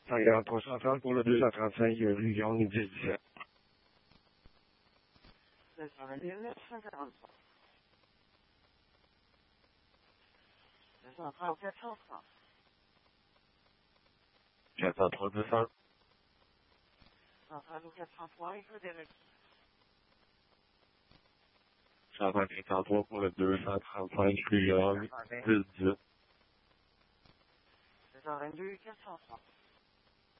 53 centrale pour le 235 rue Young 10-17. 221 943. 203 ou 403. 403 200. 103 ou 403, il faut des requis. 153 pour le 235 rue Young 10-18. 222 403.